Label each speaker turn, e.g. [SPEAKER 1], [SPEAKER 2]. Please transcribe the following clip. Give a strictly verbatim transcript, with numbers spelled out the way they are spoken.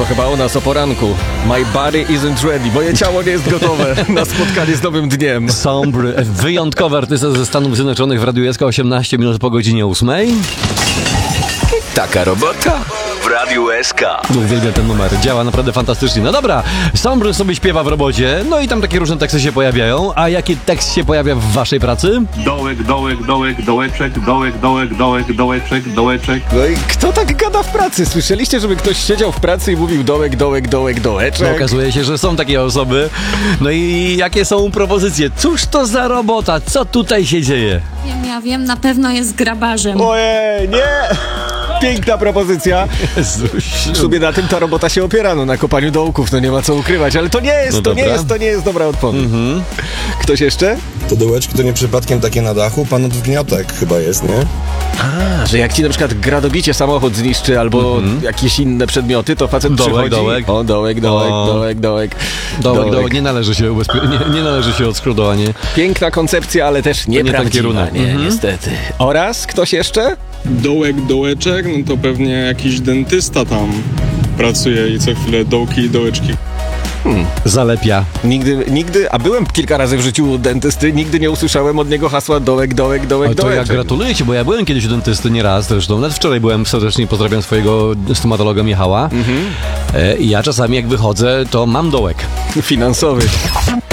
[SPEAKER 1] To chyba o nas o poranku. My body isn't ready. Moje ciało nie jest gotowe na spotkanie z nowym dniem.
[SPEAKER 2] Sombry, wyjątkowy artysta ze Stanów Zjednoczonych w Radiu S K, osiemnaście minut po godzinie ósmej.
[SPEAKER 1] Taka robota
[SPEAKER 3] w Radiu S K.
[SPEAKER 2] Uwielbiam ten numer, działa naprawdę fantastycznie. No dobra, Sombry sobie śpiewa w robocie, no i tam takie różne teksty się pojawiają. A jaki tekst się pojawia w waszej pracy?
[SPEAKER 4] Dołek, dołek, dołek, dołeczek, dołek, dołek, dołek, dołeczek, dołeczek.
[SPEAKER 1] No i kto tak gada w pracy? Słyszeliście, żeby ktoś siedział w pracy i mówił dołek, dołek, dołek, dołeczek?
[SPEAKER 2] No, okazuje się, że są takie osoby. No i jakie są propozycje? Cóż to za robota? Co tutaj się dzieje?
[SPEAKER 5] Wiem, ja wiem, na pewno jest grabarzem.
[SPEAKER 1] Ojej, nie! Piękna propozycja. W sumie na tym ta robota się opiera, no na kopaniu dołków, no nie ma co ukrywać, ale to nie jest,
[SPEAKER 2] No
[SPEAKER 1] to
[SPEAKER 2] dobra.
[SPEAKER 1] nie jest, to nie jest dobra odpowiedź. Mhm. Ktoś jeszcze?
[SPEAKER 6] To dołeczki to nie przypadkiem takie na dachu panów gniotek chyba jest, nie?
[SPEAKER 1] A, że jak ci na przykład gradobicie samochód zniszczy albo jakieś inne przedmioty, to facet
[SPEAKER 2] Dołek,
[SPEAKER 1] przychodzi...
[SPEAKER 2] dołek.
[SPEAKER 1] O, dołek, dołek,
[SPEAKER 2] O.
[SPEAKER 1] dołek, dołek,
[SPEAKER 2] Dołek, dołek, nie należy się ubezpie- nie, nie należy się odskrodowanie.
[SPEAKER 1] Piękna koncepcja, ale też
[SPEAKER 2] nie ten
[SPEAKER 1] nieprawdziwa.
[SPEAKER 2] kierunek.
[SPEAKER 1] Nie,
[SPEAKER 2] Mhm.
[SPEAKER 1] niestety. Oraz ktoś jeszcze?
[SPEAKER 7] Dołek, dołeczek, no to pewnie jakiś dentysta tam pracuje i co chwilę dołki i dołeczki.
[SPEAKER 2] Zalepia.
[SPEAKER 1] Nigdy, nigdy, a byłem kilka razy w życiu u dentysty, nigdy nie usłyszałem od niego hasła dołek, dołek, dołek,
[SPEAKER 2] Ale to
[SPEAKER 1] dołek.
[SPEAKER 2] ja gratuluję ci, bo ja byłem kiedyś u dentysty nieraz zresztą. Nawet wczoraj byłem serdecznie, pozdrawiam swojego stomatologa Michała. E, I ja czasami jak wychodzę, to mam dołek.
[SPEAKER 1] Finansowy.